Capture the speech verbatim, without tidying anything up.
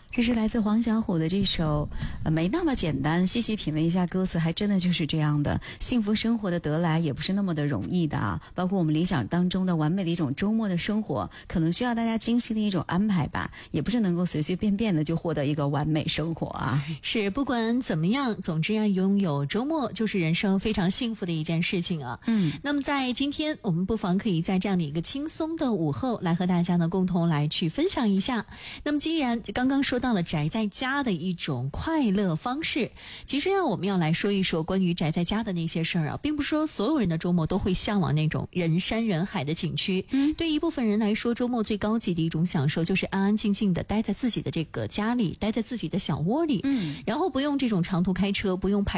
这是来自黄小琥的这首呃没那么简单，细细品味一下歌词，还真的就是这样的。幸福生活的得来也不是那么的容易的啊，包括我们理想当中的完美的一种周末的生活，可能需要大家精心的一种安排吧，也不是能够随随便便的就获得一个完美生活啊。 是，不管怎么样，总之要拥有周末就是人生非常幸福的一件事情啊。 嗯， 那么在今天我们不妨可以在这样的一个轻松的午后来和大家呢共同来去分享一下。那么既然刚刚说到了宅在家的一种快乐方式，其实呢我们要来说一说关于宅在家的那些事儿啊，并不是说所有人的周末都会向往那种人山人海的景区。嗯，对一部分人来说，周末最高级的一种享受就是安安静静的待在自己的这个家里，待在自己的小窝里，嗯，然后不用这种长途开车，不用排